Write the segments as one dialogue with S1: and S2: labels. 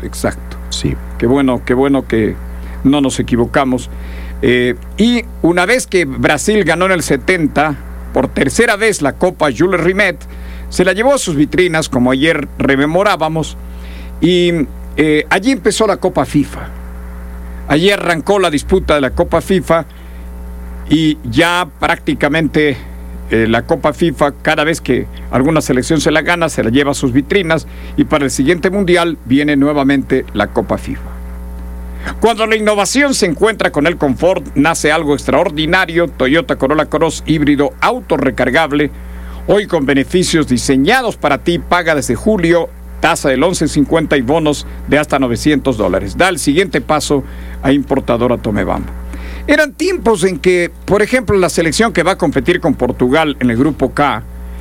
S1: exacto.
S2: Sí.
S1: Qué bueno que no nos equivocamos. Y una vez que Brasil ganó en el 70, por tercera vez la Copa Jules Rimet, se la llevó a sus vitrinas, como ayer rememorábamos, y allí empezó la Copa FIFA. Allí arrancó la disputa de la Copa FIFA y ya prácticamente la Copa FIFA, cada vez que alguna selección se la gana, se la lleva a sus vitrinas, y para el siguiente Mundial viene nuevamente la Copa FIFA. Cuando la innovación se encuentra con el confort, nace algo extraordinario. Toyota Corolla Cross híbrido autorrecargable, hoy con beneficios diseñados para ti. Paga desde julio, tasa del 11.50 y bonos de hasta $900. Da el siguiente paso a importadora Tomebamba. Eran tiempos en que, por ejemplo, la selección que va a competir con Portugal en el grupo K,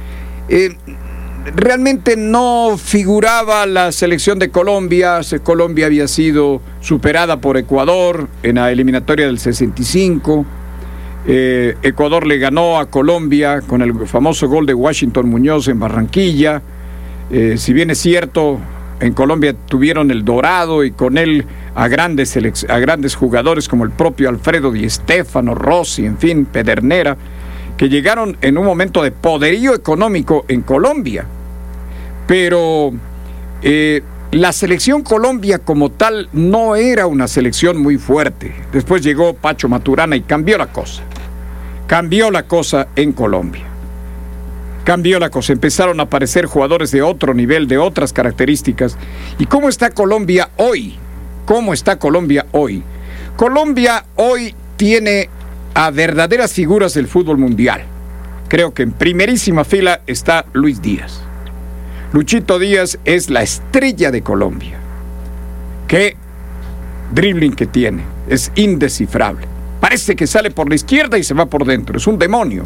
S1: realmente no figuraba la selección de Colombia. Colombia había sido superada por Ecuador en la eliminatoria del 65. Ecuador le ganó a Colombia con el famoso gol de Washington Muñoz en Barranquilla. Si bien es cierto, en Colombia tuvieron el dorado y con él a grandes jugadores como el propio Alfredo Di Stéfano, Rossi, en fin, Pedernera, que llegaron en un momento de poderío económico en Colombia. Pero la selección Colombia como tal no era una selección muy fuerte. Después llegó Pacho Maturana y cambió la cosa. Cambió la cosa en Colombia. Cambió la cosa. Empezaron a aparecer jugadores de otro nivel, de otras características. ¿Y cómo está Colombia hoy? ¿Cómo está Colombia hoy? Colombia hoy tiene a verdaderas figuras del fútbol mundial. Creo que en primerísima fila está Luis Díaz. Luchito Díaz es la estrella de Colombia. Qué dribbling que tiene, es indescifrable. Parece que sale por la izquierda y se va por dentro, es un demonio.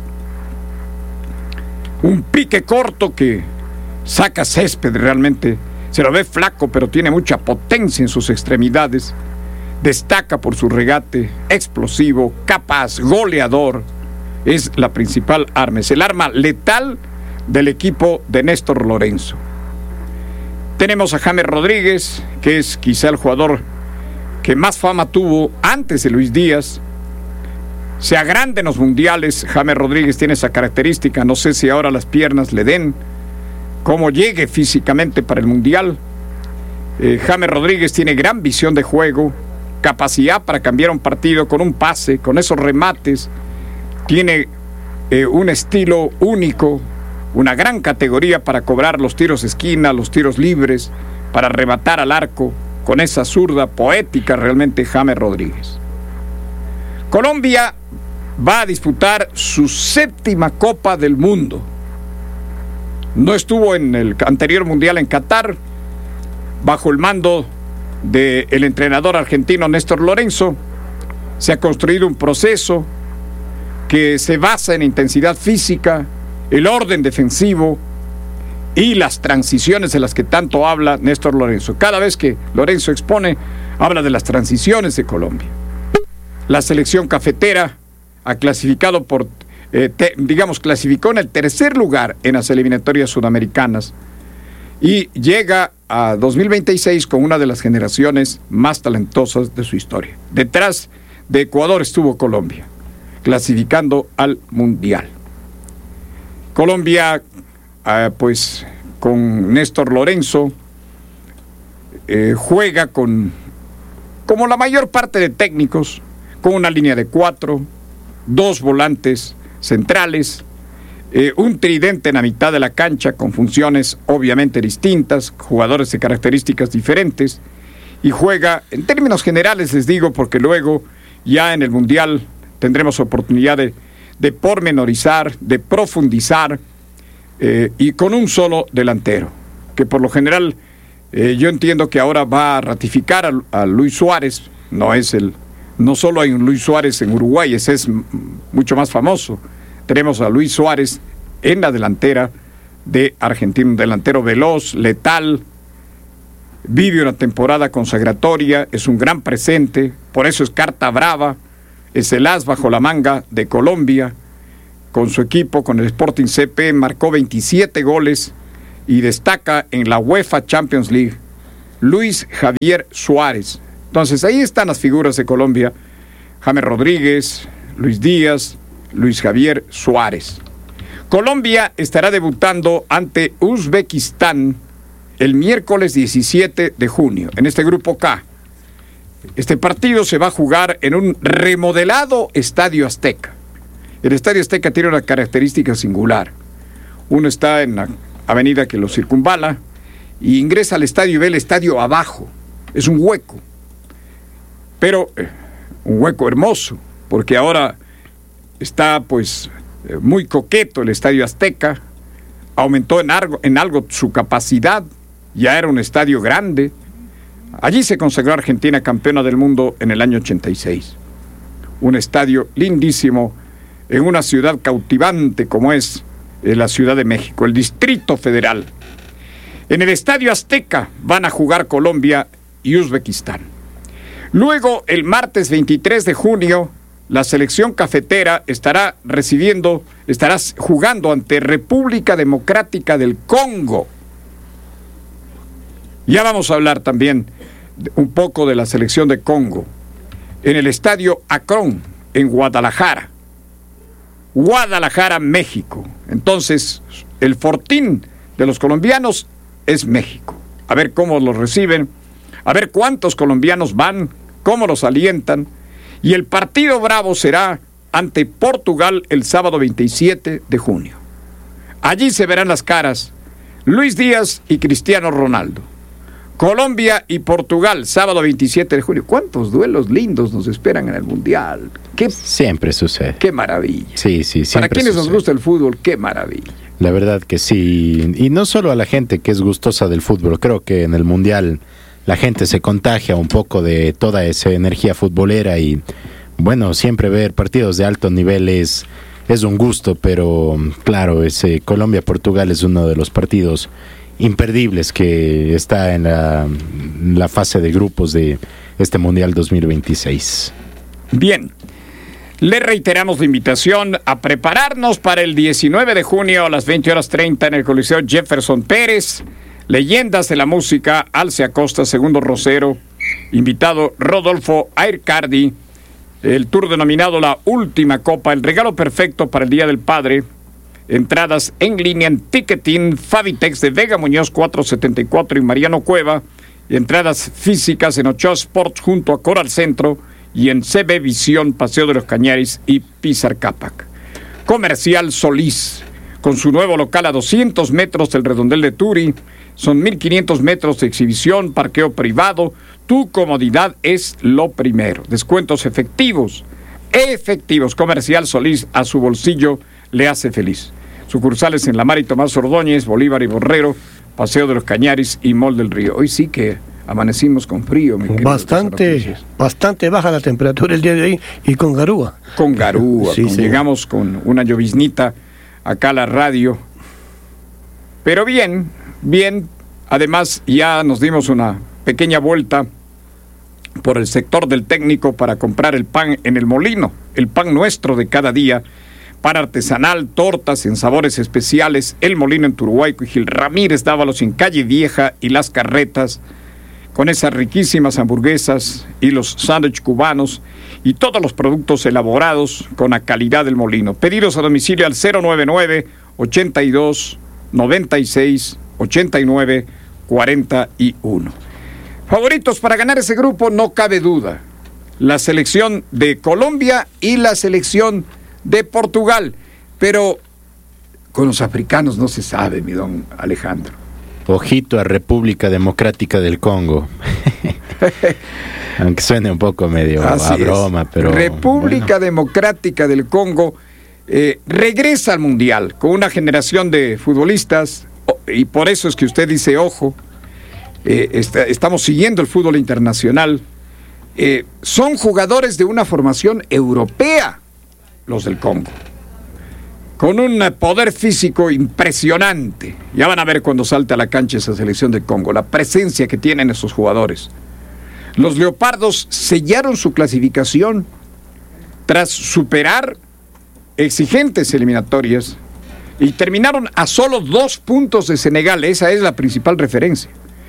S1: Un pique corto que saca césped realmente. Se lo ve flaco, pero tiene mucha potencia en sus extremidades. Destaca por su regate, explosivo, capaz, goleador. Es la principal arma, es el arma letal del equipo de Néstor Lorenzo. Tenemos a James Rodríguez, que es quizá el jugador que más fama tuvo antes de Luis Díaz. Se agranda en los mundiales. James Rodríguez tiene esa característica. No sé si ahora las piernas le den, cómo llegue físicamente para el mundial. James Rodríguez tiene gran visión de juego, capacidad para cambiar un partido con un pase, con esos remates. Tiene un estilo único, una gran categoría para cobrar los tiros de esquina, los tiros libres, para rematar al arco, con esa zurda poética realmente James Rodríguez. Colombia va a disputar su 7ª Copa del Mundo. No estuvo en el anterior Mundial en Qatar, bajo el mando del entrenador argentino Néstor Lorenzo. Se ha construido un proceso que se basa en intensidad física, el orden defensivo y las transiciones de las que tanto habla Néstor Lorenzo. Cada vez que Lorenzo expone, habla de las transiciones de Colombia. La selección cafetera ha clasificado clasificó en el tercer lugar en las eliminatorias sudamericanas y llega a 2026 con una de las generaciones más talentosas de su historia. Detrás de Ecuador estuvo Colombia, clasificando al Mundial. Colombia, pues con Néstor Lorenzo, juega como la mayor parte de técnicos, con una línea de 4, 2 volantes centrales, un tridente en la mitad de la cancha con funciones obviamente distintas, jugadores de características diferentes, y juega, en términos generales les digo, porque luego ya en el Mundial tendremos oportunidad de pormenorizar, de profundizar, y con un solo delantero, que por lo general yo entiendo que ahora va a ratificar a Luis Suárez. No solo hay un Luis Suárez en Uruguay, ese es mucho más famoso. Tenemos a Luis Suárez en la delantera de Argentina, un delantero veloz, letal, vive una temporada consagratoria, es un gran presente, por eso es carta brava, es el as bajo la manga de Colombia. Con su equipo, con el Sporting CP, marcó 27 goles y destaca en la UEFA Champions League. Luis Javier Suárez. Entonces, ahí están las figuras de Colombia: James Rodríguez, Luis Díaz, Luis Javier Suárez. Colombia estará debutando ante Uzbekistán el miércoles 17 de junio, en este grupo K. Este partido se va a jugar en un remodelado Estadio Azteca. El Estadio Azteca tiene una característica singular. Uno está en la avenida que lo circunvala y ingresa al estadio y ve el estadio abajo. Es un hueco, pero un hueco hermoso, porque ahora está pues muy coqueto el Estadio Azteca. Aumentó en algo su capacidad, ya era un estadio grande. Allí se consagró Argentina campeona del mundo en el año 86. Un estadio lindísimo en una ciudad cautivante como es la Ciudad de México, el Distrito Federal. En el Estadio Azteca van a jugar Colombia y Uzbekistán. Luego, el martes 23 de junio, la selección cafetera estará jugando ante República Democrática del Congo. Ya vamos a hablar también un poco de la selección de Congo. En el Estadio Akron, en Guadalajara, México. Entonces, el fortín de los colombianos es México. A ver cómo los reciben, a ver cuántos colombianos van, cómo los alientan. Y el partido bravo será ante Portugal el sábado 27 de junio. Allí se verán las caras Luis Díaz y Cristiano Ronaldo. Colombia y Portugal, sábado 27 de junio. ¿Cuántos duelos lindos nos esperan en el Mundial?
S2: Siempre sucede.
S1: ¡Qué maravilla!
S2: Sí, siempre.
S1: Para quienes
S2: sucede.
S1: nos gusta el fútbol, ¡qué maravilla!
S2: La verdad que sí. Y no solo a la gente que es gustosa del fútbol. Creo que en el Mundial la gente se contagia un poco de toda esa energía futbolera y, bueno, siempre ver partidos de alto nivel es un gusto, pero claro, ese Colombia-Portugal es uno de los partidos imperdibles que está en la fase de grupos de este Mundial 2026.
S1: Bien, le reiteramos la invitación a prepararnos para el 19 de junio a las 20:30 en el Coliseo Jefferson Pérez. Leyendas de la música: Alce Acosta, Segundo Rosero, invitado Rodolfo Aircardi. El tour denominado La Última Copa, el regalo perfecto para el Día del Padre. Entradas en línea en Ticketing, Fabitex de Vega Muñoz 474 y Mariano Cueva. Y entradas físicas en Ochoa Sports junto a Coral Centro y en CB Visión, Paseo de los Cañaris y Pizar Cápac. Comercial Solís, con su nuevo local a 200 metros del redondel de Turi. Son 1,500 metros de exhibición, parqueo privado. Tu comodidad es lo primero. Descuentos efectivos. Comercial Solís, a su bolsillo le hace feliz. Sucursales en La Mar y Tomás Ordóñez, Bolívar y Borrero, Paseo de los Cañaris y Mall del Río. Hoy sí que amanecimos con frío.
S3: Bastante baja la temperatura el día de hoy y con garúa.
S1: Con garúa.
S3: Sí.
S1: Llegamos con una lloviznita acá a la radio. Pero bien. Además, ya nos dimos una pequeña vuelta por el sector del técnico para comprar el pan en el molino, el pan nuestro de cada día. Pan artesanal, tortas en sabores especiales. El Molino en Turuhuayco y Gil Ramírez Dávalos en Calle Vieja y Las Carretas, con esas riquísimas hamburguesas y los sándwiches cubanos y todos los productos elaborados con la calidad del Molino. Pedidos a domicilio al 099-82-96-89-41. Favoritos para ganar ese grupo, no cabe duda: la selección de Colombia y la selección de Portugal, pero con los africanos no se sabe, mi don Alejandro.
S2: Ojito a República Democrática del Congo. Aunque suene un poco medio a broma, pero
S1: República Democrática del Congo regresa al Mundial con una generación de futbolistas, y por eso es que usted dice, ojo, estamos siguiendo el fútbol internacional. Son jugadores de una formación europea, los del Congo, con un poder físico impresionante. Ya van a ver cuando salte a la cancha esa selección de Congo, la presencia que tienen esos jugadores. Los leopardos sellaron su clasificación tras superar exigentes eliminatorias y terminaron a solo 2 puntos de Senegal. Esa es la principal referencia.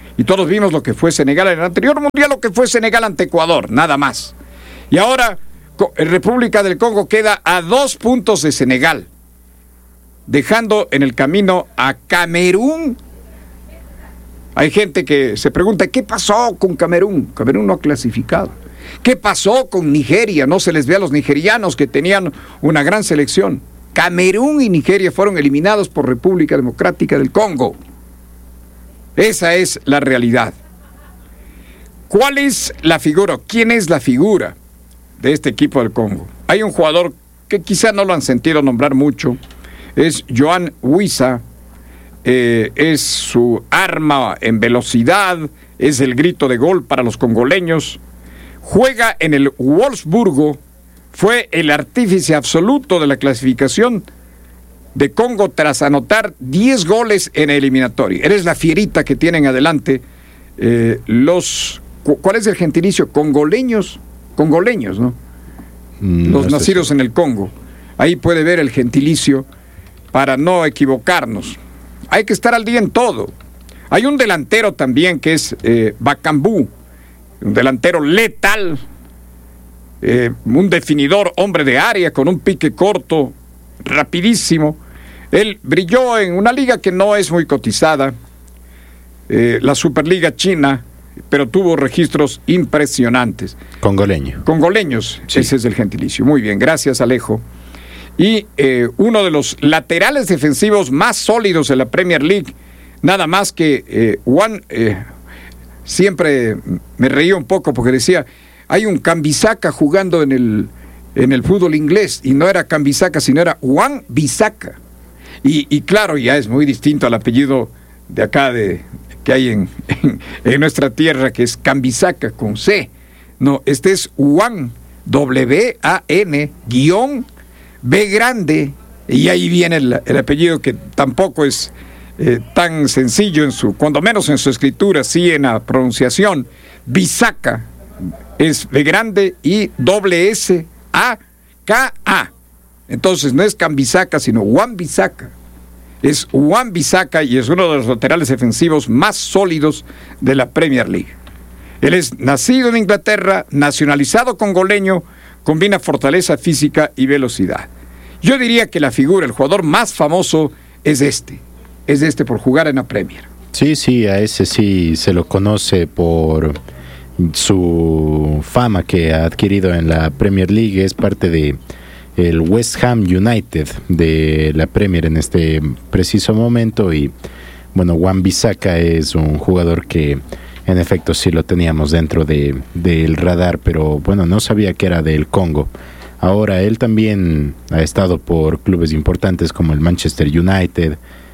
S1: Y todos vimos lo que fue Senegal en el anterior mundial, lo que fue Senegal ante Ecuador, nada más. Y ahora República del Congo queda a 2 puntos de Senegal, dejando en el camino a Camerún. Hay gente que se pregunta, ¿qué pasó con Camerún? Camerún no ha clasificado. ¿Qué pasó con Nigeria? No se les ve a los nigerianos que tenían una gran selección. Camerún y Nigeria fueron eliminados por República Democrática del Congo. Esa es la realidad. ¿Cuál es la figura? ¿Quién es la figura de este equipo del Congo? Hay un jugador que quizá no lo han sentido nombrar mucho, es Yohan Wissa. Es su arma en velocidad, es el grito de gol para los congoleños. Juega en el Wolfsburgo, fue el artífice absoluto de la clasificación de Congo tras anotar 10 goles en eliminatoria. Eres la fierita que tienen adelante ¿cuál es el gentilicio? Congoleños, ¿no? Los nacidos en el Congo. Ahí puede ver el gentilicio para no equivocarnos. Hay que estar al día en todo. Hay un delantero también que es Bakambu, un delantero letal, un definidor, hombre de área, con un pique corto, rapidísimo. Él brilló en una liga que no es muy cotizada, la Superliga China, pero tuvo registros impresionantes. Congoleños, sí. Ese es el gentilicio. Muy bien, gracias Alejo. Y uno de los laterales defensivos más sólidos de la Premier League, nada más que siempre me reía un poco porque decía, hay un Wan-Bissaka jugando en el fútbol inglés, y no era Wan-Bissaka, sino era Wan-Bissaka. Y claro, ya es muy distinto al apellido de acá que hay en nuestra tierra, que es Wan-Bissaka con C. No, este es Wan, W-A-N, guión B grande, y ahí viene el apellido, que tampoco es tan sencillo cuando menos en su escritura, sí en la pronunciación. Bissaka es B grande y doble S A K A. Entonces no es Wan-Bissaka, sino Wan-Bissaka. Es Wan-Bissaka y es uno de los laterales defensivos más sólidos de la Premier League. Él es nacido en Inglaterra, nacionalizado congoleño, combina fortaleza física y velocidad. Yo diría que la figura, el jugador más famoso es este por jugar en la Premier.
S2: Sí, a ese sí se lo conoce por su fama que ha adquirido en la Premier League. Es parte de el West Ham United de la Premier en este preciso momento, y bueno, Wan-Bissaka es un jugador que en efecto sí lo teníamos dentro del radar, pero bueno, no sabía que era del Congo. Ahora él también ha estado por clubes importantes como el Manchester United,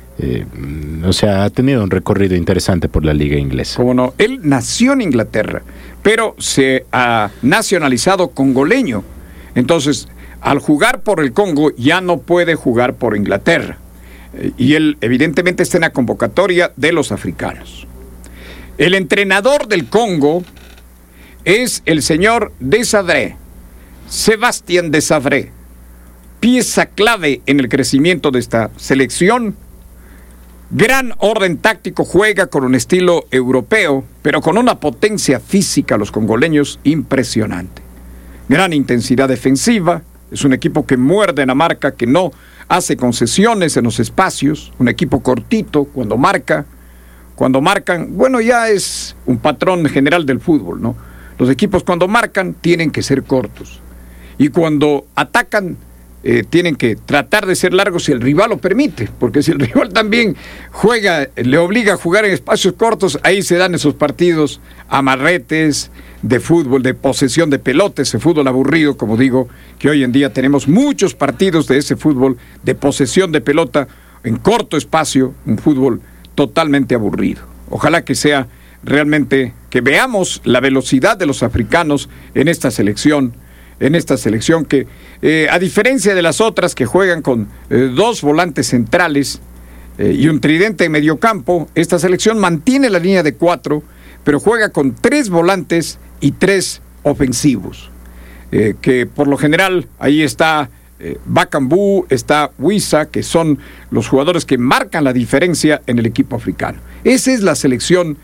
S2: o sea, ha tenido un recorrido interesante por la liga inglesa.
S1: Como no, él nació en Inglaterra, pero se ha nacionalizado congoleño. Entonces, al jugar por el Congo ya no puede jugar por Inglaterra. Y él evidentemente está en la convocatoria de los africanos. El entrenador del Congo es el señor Desabré, Sébastien Desabré, pieza clave en el crecimiento de esta selección. Gran orden táctico, juega con un estilo europeo, pero con una potencia física, los congoleños, impresionante. Gran intensidad defensiva, es un equipo que muerde en la marca, que no hace concesiones en los espacios, un equipo cortito cuando marcan, bueno, ya es un patrón general del fútbol, ¿no? Los equipos cuando marcan tienen que ser cortos, y cuando atacan tienen que tratar de ser largos si el rival lo permite, porque si el rival también le obliga a jugar en espacios cortos, ahí se dan esos partidos amarretes de fútbol, de posesión de pelota, ese fútbol aburrido, como digo, que hoy en día tenemos muchos partidos de ese fútbol de posesión de pelota en corto espacio, un fútbol totalmente aburrido. Ojalá que sea realmente, que veamos la velocidad de los africanos en esta selección que, a diferencia de las otras que juegan con 2 volantes centrales y un tridente en mediocampo, esta selección mantiene la línea de 4, pero juega con 3 volantes y 3 ofensivos, que por lo general ahí está Bakambu, está Wissa, que son los jugadores que marcan la diferencia en el equipo africano. Esa es la selección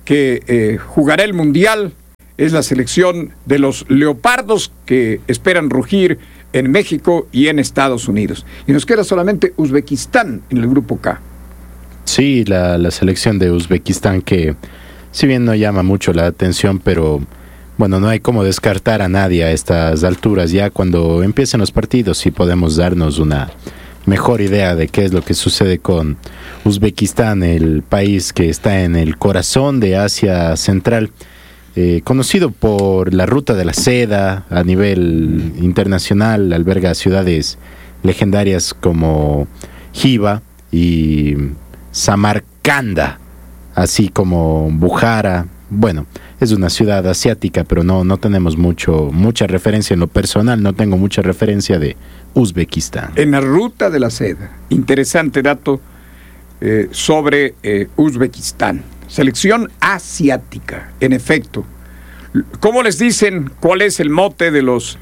S1: que jugará el Mundial es la selección de los Leopardos, que esperan rugir en México y en Estados Unidos. Y nos queda solamente Uzbekistán en el grupo K.
S2: Sí, la selección de Uzbekistán, que si bien no llama mucho la atención, pero bueno, no hay como descartar a nadie a estas alturas. Ya cuando empiecen los partidos sí podemos darnos una mejor idea de qué es lo que sucede con Uzbekistán, el país que está en el corazón de Asia Central, conocido por la ruta de la seda a nivel internacional. Alberga ciudades legendarias como Khiva y Samarcanda, así como Bukhara. Bueno, es una ciudad asiática, pero no tenemos mucha referencia. En lo personal no tengo mucha referencia de Uzbekistán.
S1: En la ruta de la seda, interesante dato sobre Uzbekistán. Selección asiática, en efecto. ¿Cómo les dicen? ¿Cuál es el mote de los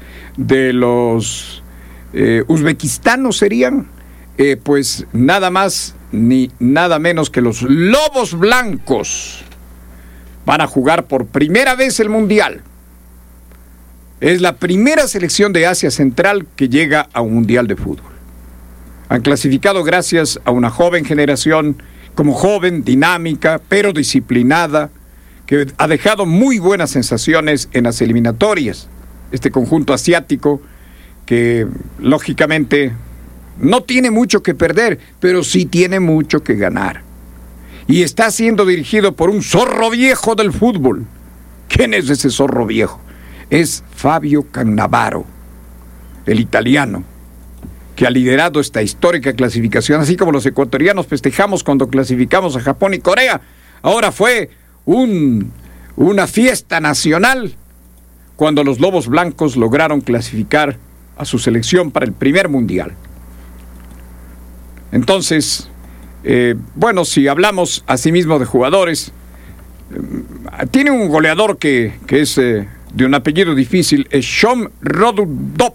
S1: uzbekistanos serían? Pues nada más ni nada menos que los Lobos Blancos. Van a jugar por primera vez el Mundial. Es la primera selección de Asia Central que llega a un Mundial de fútbol. Han clasificado gracias a una joven generación, como joven, dinámica, pero disciplinada, que ha dejado muy buenas sensaciones en las eliminatorias. Este conjunto asiático que, lógicamente, no tiene mucho que perder, pero sí tiene mucho que ganar. Y está siendo dirigido por un zorro viejo del fútbol. ¿Quién es ese zorro viejo? Es Fabio Cannavaro, el italiano, que ha liderado esta histórica clasificación, así como los ecuatorianos festejamos cuando clasificamos a Japón y Corea. Ahora fue una fiesta nacional cuando los Lobos Blancos lograron clasificar a su selección para el primer Mundial. Entonces, bueno, si hablamos asimismo de jugadores, tiene un goleador que es de un apellido difícil, es Shom Rodudov.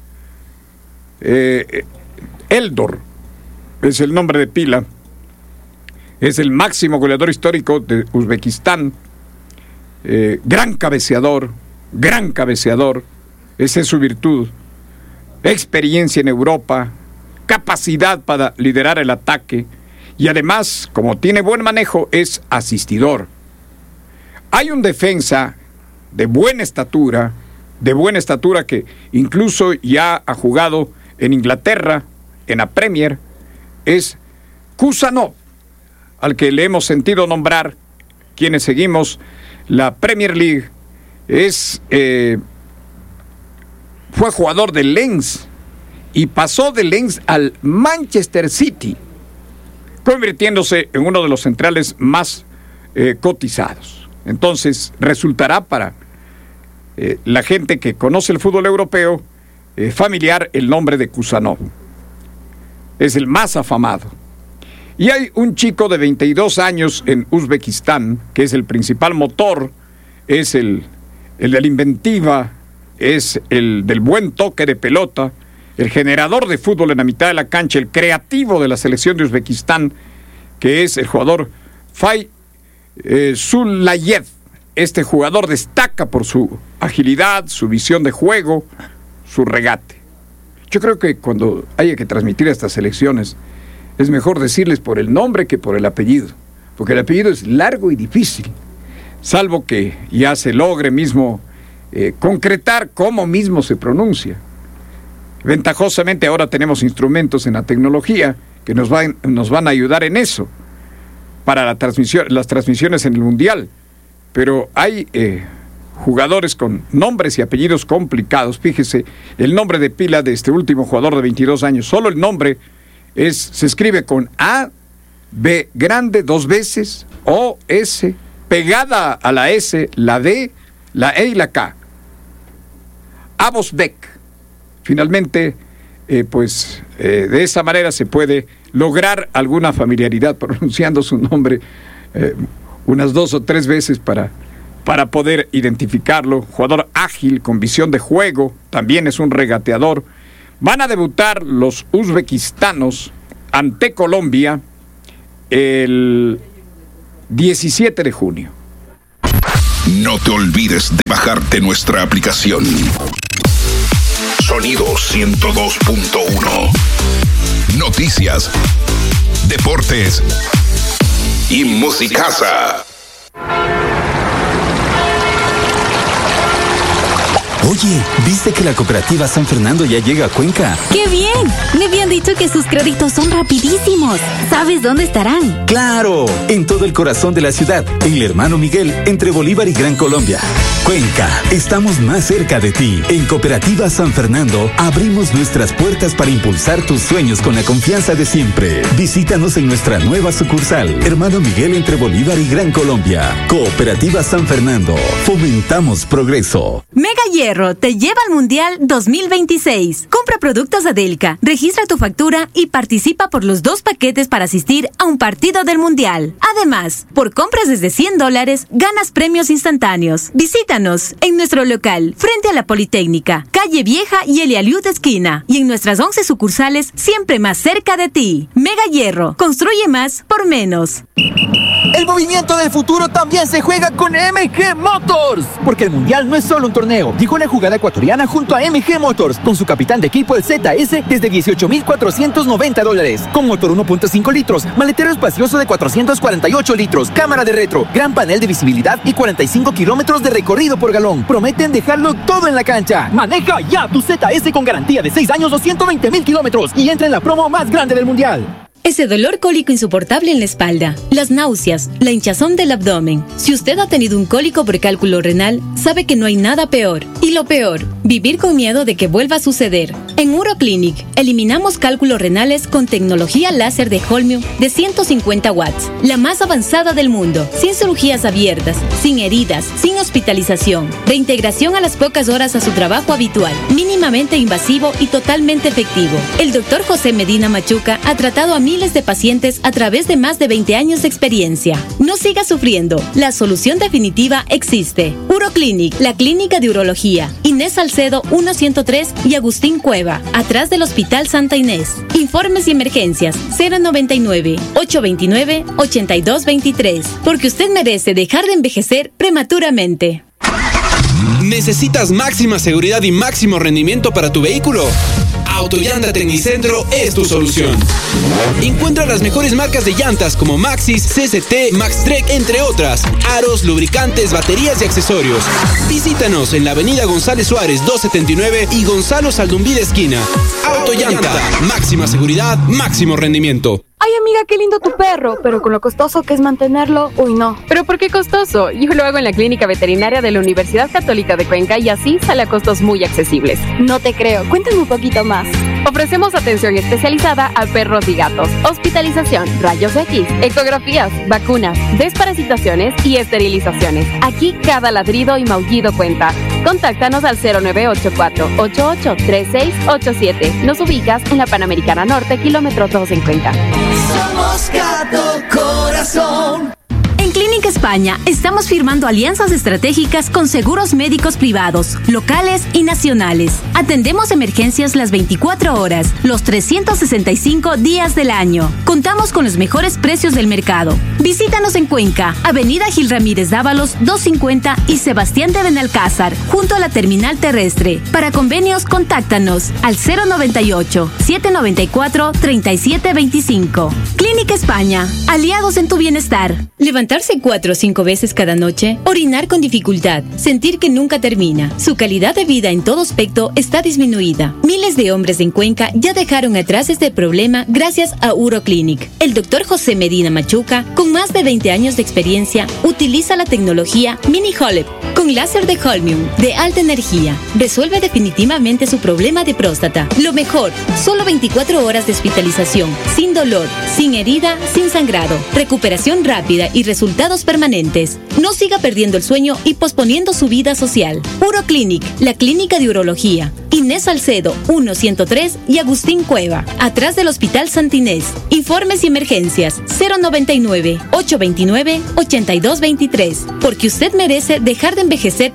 S1: Eldor es el nombre de pila. Es el máximo goleador histórico de Uzbekistán. Gran cabeceador. Esa es su virtud. Experiencia en Europa, capacidad para liderar el ataque y además, como tiene buen manejo, es asistidor. Hay un defensa de buena estatura que incluso ya ha jugado en Inglaterra, en la Premier, es Kusanov, al que le hemos sentido nombrar quienes seguimos la Premier League. Fue jugador del Lens y pasó del Lens al Manchester City, convirtiéndose en uno de los centrales más cotizados. Entonces resultará para la gente que conoce el fútbol europeo familiar el nombre de Kusanov. Es el más afamado. Y hay un chico de 22 años en Uzbekistán, que es el principal motor, es el de la inventiva, es el del buen toque de pelota, el generador de fútbol en la mitad de la cancha, el creativo de la selección de Uzbekistán, que es el jugador Fay Sulayev. Este jugador destaca por su agilidad, su visión de juego, su regate. Yo creo que cuando haya que transmitir estas elecciones, es mejor decirles por el nombre que por el apellido, porque el apellido es largo y difícil, salvo que ya se logre mismo concretar cómo mismo se pronuncia. Ventajosamente ahora tenemos instrumentos en la tecnología que nos van a ayudar en eso, para las transmisiones en el Mundial, pero hay jugadores con nombres y apellidos complicados. Fíjese, el nombre de pila de este último jugador de 22 años, solo el nombre se escribe con A, B grande 2 veces, O, S, pegada a la S, la D, la E y la K. Abosbek. Finalmente, de esa manera se puede lograr alguna familiaridad pronunciando su nombre unas 2 o 3 veces para poder identificarlo. Jugador ágil, con visión de juego, también es un regateador. Van a debutar los uzbekistanos ante Colombia el 17 de junio.
S4: No te olvides de bajarte nuestra aplicación. Sonido 102.1. Noticias, deportes y musicaza.
S5: Oye, ¿viste que la cooperativa San Fernando ya llega a Cuenca?
S6: ¡Qué bien! Me habían dicho que sus créditos son rapidísimos. ¿Sabes dónde estarán?
S5: ¡Claro! En todo el corazón de la ciudad, en el Hermano Miguel, entre Bolívar y Gran Colombia. Cuenca, estamos más cerca de ti. En Cooperativa San Fernando, abrimos nuestras puertas para impulsar tus sueños con la confianza de siempre. Visítanos en nuestra nueva sucursal, Hermano Miguel, entre Bolívar y Gran Colombia. Cooperativa San Fernando, fomentamos progreso.
S6: Mega Hierro te lleva al Mundial 2026. Compra productos Adelca, registra tu factura y participa por los 2 paquetes para asistir a un partido del Mundial. Además, por compras desde $100, ganas premios instantáneos. Visítanos en nuestro local, frente a la Politécnica, Calle Vieja y Elialiud esquina, y en nuestras 11 sucursales, siempre más cerca de ti. Mega Hierro, construye más por menos.
S7: El movimiento del futuro también se juega con MG Motors, porque el Mundial no es solo un torneo. Llegó la jugada ecuatoriana junto a MG Motors, con su capitán de equipo, el ZS, desde $18,490, con motor 1.5 litros, maletero espacioso de 448 litros, cámara de retro, gran panel de visibilidad y 45 kilómetros de recorrido por galón. Prometen dejarlo todo en la cancha. Maneja ya tu ZS con garantía de 6 años o 120,000 kilómetros y entra en la promo más grande del Mundial.
S6: Ese dolor cólico insoportable en la espalda, las náuseas, la hinchazón del abdomen. Si usted ha tenido un cólico por cálculo renal, sabe que no hay nada peor. Y lo peor, vivir con miedo de que vuelva a suceder. En Uroclinic, eliminamos cálculos renales con tecnología láser de Holmium de 150 watts, la más avanzada del mundo, sin cirugías abiertas, sin heridas, sin hospitalización, reintegración a las pocas horas a su trabajo habitual, mínimamente invasivo y totalmente efectivo. El Dr. José Medina Machuca ha tratado a miles de pacientes a través de más de 20 años de experiencia. No siga sufriendo. La solución definitiva existe. Uroclinic, la clínica de urología. Inés Salcedo 103 y Agustín Cueva, atrás del Hospital Santa Inés. Informes y emergencias 099-829-8223. Porque usted merece dejar de envejecer prematuramente.
S8: ¿Necesitas máxima seguridad y máximo rendimiento para tu vehículo? Autollanta Tecnicentro es tu solución. Encuentra las mejores marcas de llantas como Maxxis, CCT, Maxtrek, entre otras. Aros, lubricantes, baterías y accesorios. Visítanos en la avenida González Suárez 279 y Gonzalo Saldumbí de esquina. Autollanta, máxima seguridad, máximo rendimiento.
S9: Ay, amiga, qué lindo tu perro, pero con lo costoso que es mantenerlo, uy, no.
S10: ¿Pero por qué costoso? Yo lo hago en la Clínica Veterinaria de la Universidad Católica de Cuenca y así sale a costos muy accesibles.
S9: No te creo, cuéntame un poquito más.
S10: Ofrecemos atención especializada a perros y gatos, hospitalización, rayos X, ecografías, vacunas, desparasitaciones y esterilizaciones. Aquí cada ladrido y maullido cuenta. Contáctanos al 0984-883687. Nos ubicas en la Panamericana Norte, kilómetro 2 en Cuenca.
S11: Somos Gato Corazón.
S6: En Clínica España estamos firmando alianzas estratégicas con seguros médicos privados, locales y nacionales. Atendemos emergencias las 24 horas, los 365 días del año. Contamos con los mejores precios del mercado. Visítanos en Cuenca, Avenida Gil Ramírez Dávalos 250 y Sebastián de Benalcázar, junto a la terminal terrestre. Para convenios, contáctanos al 098-794-3725. Clínica España, aliados en tu bienestar. Levantarse 4 o 5 veces cada noche, orinar con dificultad, sentir que nunca termina. Su calidad de vida en todo aspecto está disminuida. Miles de hombres en Cuenca ya dejaron atrás este problema gracias a Uroclinic. El Dr. José Medina Machuca, con más de 20 años de experiencia, utiliza la tecnología Mini Holep con láser de Holmium de alta energía. Resuelve definitivamente su problema de próstata. Lo mejor, solo 24 horas de hospitalización, sin dolor, sin herida, sin sangrado, recuperación rápida y resultados permanentes. No siga perdiendo el sueño y posponiendo su vida social. Uroclinic, la clínica de urología. Inés Salcedo 103 y Agustín Cueva, atrás del Hospital Santa Inés. Informes y emergencias 099-829-8223. Porque usted merece dejar de envejecer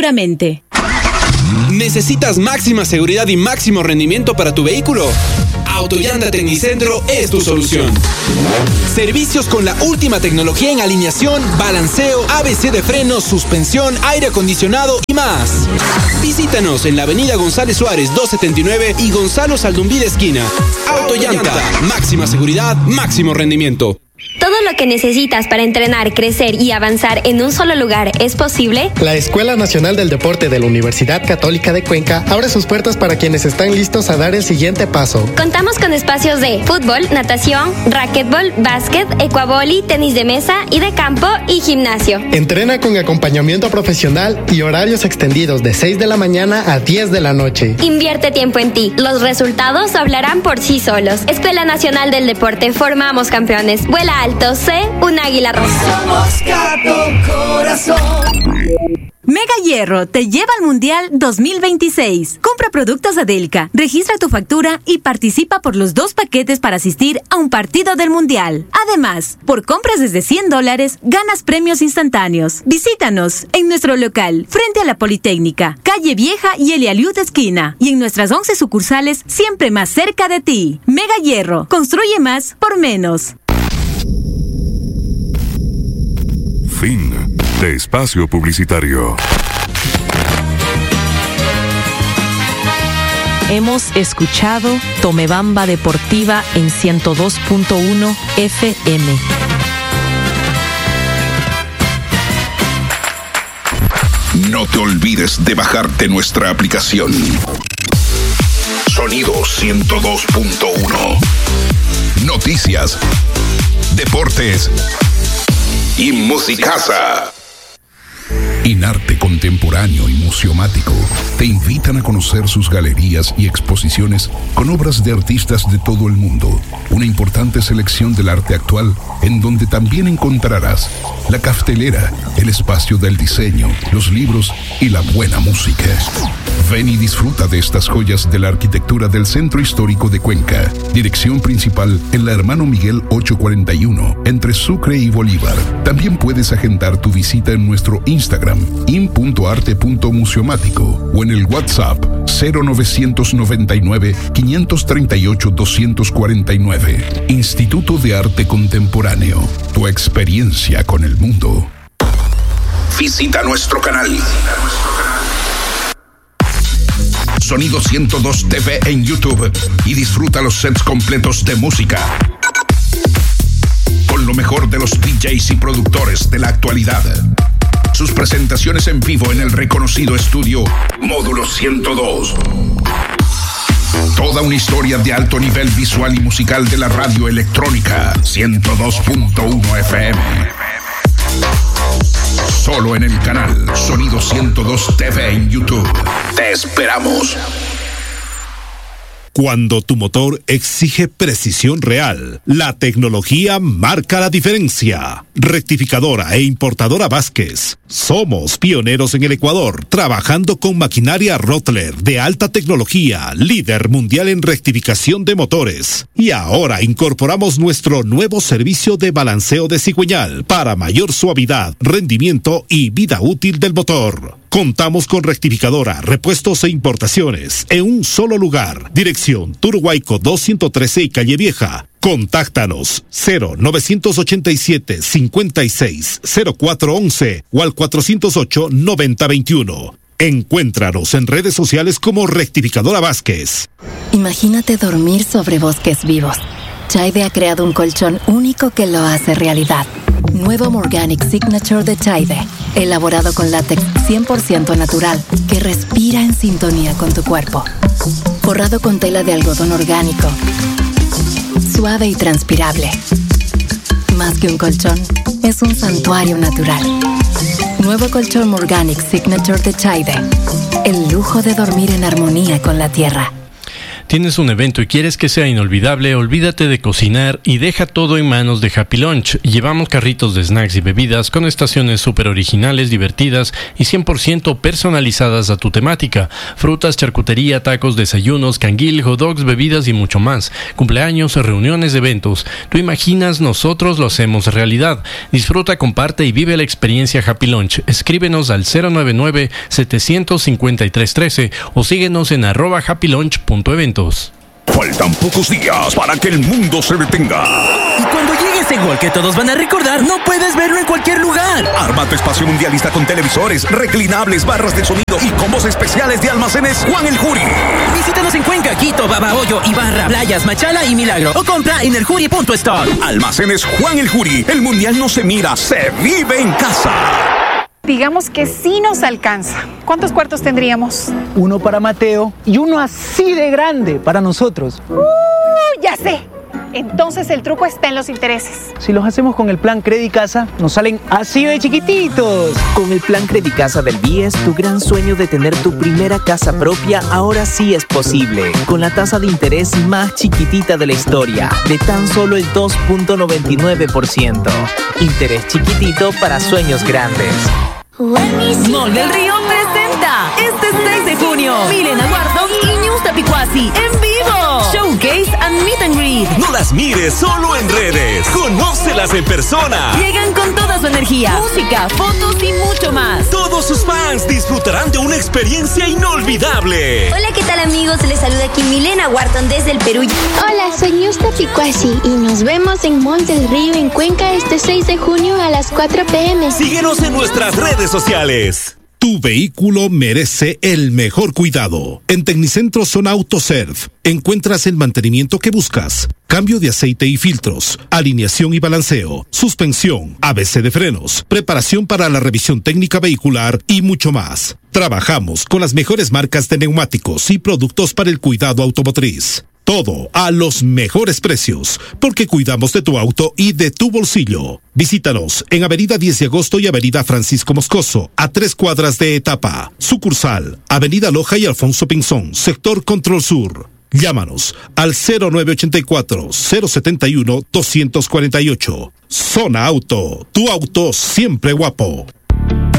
S6: prematuramente.
S8: ¿Necesitas máxima seguridad y máximo rendimiento para tu vehículo? Autollanta Tecnicentro es tu solución. Servicios con la última tecnología en alineación, balanceo, ABC de frenos, suspensión, aire acondicionado y más. Visítanos en la avenida González Suárez 279 y Gonzalo Saldumbí esquina. Autollanta, máxima seguridad, máximo rendimiento.
S12: ¿Todo lo que necesitas para entrenar, crecer y avanzar en un solo lugar es posible?
S13: La Escuela Nacional del Deporte de la Universidad Católica de Cuenca abre sus puertas para quienes están listos a dar el siguiente paso.
S12: Contamos con espacios de fútbol, natación, racquetbol, básquet, ecuavoli, tenis de mesa y de campo y gimnasio.
S13: Entrena con acompañamiento profesional y horarios extendidos de 6 de la mañana a 10 de la noche.
S12: Invierte tiempo en ti. Los resultados hablarán por sí solos. Escuela Nacional del Deporte. Formamos campeones. Vuela alto, sé un águila rosa.
S11: Somos Gato Corazón.
S6: Mega Hierro te lleva al Mundial 2026. Compra productos Adelca, registra tu factura y participa por los 2 paquetes para asistir a un partido del Mundial. Además, por compras desde $100, ganas premios instantáneos. Visítanos en nuestro local, frente a la Politécnica, Calle Vieja y Elialiud esquina. Y en nuestras 11 sucursales, siempre más cerca de ti. Mega Hierro, construye más por menos.
S14: Fin de espacio publicitario.
S15: Hemos escuchado Tomebamba Deportiva en 102.1 FM.
S4: No te olvides de bajarte nuestra aplicación. Sonido 102.1. Noticias, deportes y musicaza. Inarte Contemporáneo y Museomático te invitan a conocer sus galerías y exposiciones con obras de artistas de todo el mundo. Una importante selección del arte actual en donde también encontrarás la caftelera, el espacio del diseño, los libros y la buena música. Ven y disfruta de estas joyas de la arquitectura del Centro Histórico de Cuenca. Dirección principal en la Hermano Miguel 841, entre Sucre y Bolívar. También puedes agendar tu visita en nuestro Instagram, in.arte.museomático, o en el WhatsApp 0999-538-249. Instituto de Arte Contemporáneo. Tu experiencia con el mundo. Visita nuestro canal. Sonido 102 TV en YouTube y disfruta los sets completos de música con lo mejor de los DJs y productores de la actualidad. Sus presentaciones en vivo en el reconocido estudio Módulo 102. Toda una historia de alto nivel visual y musical de la radio electrónica 102.1 FM. Solo en el canal Sonido 102 TV en YouTube. Te esperamos.
S16: Cuando tu motor exige precisión real, la tecnología marca la diferencia. Rectificadora e importadora Vázquez. Somos pioneros en el Ecuador, trabajando con maquinaria Rottler de alta tecnología, líder mundial en rectificación de motores. Y ahora incorporamos nuestro nuevo servicio de balanceo de cigüeñal para mayor suavidad, rendimiento y vida útil del motor. Contamos con rectificadora, repuestos e importaciones en un solo lugar. Dirección Turhuayco 213 y Calle Vieja. Contáctanos 0987-560411 o al 408-9021. Encuéntranos en redes sociales como Rectificadora Vázquez.
S17: Imagínate dormir sobre bosques vivos. Chaide ha creado un colchón único que lo hace realidad. Nuevo Morganic Signature de Chaide, elaborado con látex 100% natural que respira en sintonía con tu cuerpo. Forrado con tela de algodón orgánico, suave y transpirable. Más que un colchón, es un santuario natural. Nuevo colchón Morganic Signature de Chaide. El lujo de dormir en armonía con la tierra.
S18: ¿Tienes un evento y quieres que sea inolvidable? Olvídate de cocinar y deja todo en manos de Happy Lunch. Llevamos carritos de snacks y bebidas con estaciones súper originales, divertidas y 100% personalizadas a tu temática. Frutas, charcutería, tacos, desayunos, canguil, hot dogs, bebidas y mucho más. Cumpleaños, reuniones, eventos. Tú imaginas, nosotros lo hacemos realidad. Disfruta, comparte y vive la experiencia Happy Lunch. Escríbenos al 099-753-13 o síguenos en @happylunch.eventos.
S4: Faltan pocos días para que el mundo se detenga.
S19: Y cuando llegue ese gol que todos van a recordar, no puedes verlo en cualquier lugar.
S4: Arma tu espacio mundialista con televisores, reclinables, barras de sonido y combos especiales de Almacenes Juan el Juri.
S19: Visítanos en Cuenca, Quito, Babahoyo, Ibarra, Playas, Machala y Milagro. O compra en eljury.store.
S4: Almacenes Juan el Juri. El mundial no se mira, se vive en casa.
S20: Digamos que sí nos alcanza. ¿Cuántos cuartos tendríamos?
S21: Uno para Mateo y uno así de grande para nosotros.
S20: Ya sé. Entonces el truco está en los intereses.
S21: Si los hacemos con el plan Credicasa, nos salen así de chiquititos.
S22: Con el plan Credicasa del BIES, tu gran sueño de tener tu primera casa propia ahora sí es posible. Con la tasa de interés más chiquitita de la historia, de tan solo el 2.99%. Interés chiquitito para sueños grandes.
S6: Mall del Río presenta este 6 de junio Milena Wharton y Ñusta Picuasi en vivo. Showcase and Meet and Greet.
S23: No las mires solo en redes. Conócelas en persona.
S6: Llegan con toda su energía, música, fotos y mucho más.
S23: Todos sus fans disfrutarán de una experiencia inolvidable.
S12: Hola, ¿qué tal, amigos? Les saluda aquí Milena Wharton desde el Perú.
S24: Hola, soy Ñusta Picuasi y nos vemos en Mall del Río en Cuenca este 6 de junio a las 4 p.m.
S23: Síguenos en nuestras redes sociales.
S16: Tu vehículo merece el mejor cuidado. En Tecnicentro Zona Autoserv encuentras el mantenimiento que buscas. Cambio de aceite y filtros, alineación y balanceo, suspensión, ABC de frenos, preparación para la revisión técnica vehicular y mucho más. Trabajamos con las mejores marcas de neumáticos y productos para el cuidado automotriz. Todo a los mejores precios, porque cuidamos de tu auto y de tu bolsillo. Visítanos en Avenida 10 de Agosto y Avenida Francisco Moscoso, a 3 cuadras de Etapa. Sucursal, Avenida Loja y Alfonso Pinzón, sector Control Sur. Llámanos al 0984-071-248. Zona Auto, tu auto siempre guapo.